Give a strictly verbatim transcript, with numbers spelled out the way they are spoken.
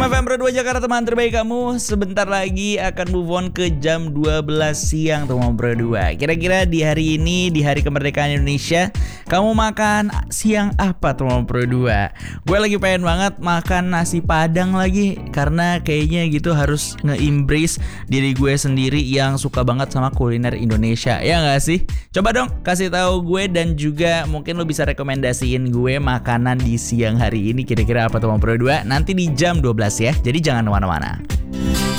F M Pro dua Jakarta, teman terbaik kamu. Sebentar lagi akan move on ke jam dua belas siang teman Pro dua. Kira-kira di hari ini, di hari kemerdekaan Indonesia, kamu makan siang apa teman Pro dua? Gue lagi pengen banget makan nasi padang lagi, karena kayaknya gitu harus nge-embrace diri gue sendiri yang suka banget sama kuliner Indonesia. Ya gak sih? Coba dong kasih tahu gue, dan juga mungkin lo bisa rekomendasiin gue makanan di siang hari ini kira-kira apa teman Pro dua. Nanti di jam dua belas ya, jadi jangan kemana-mana.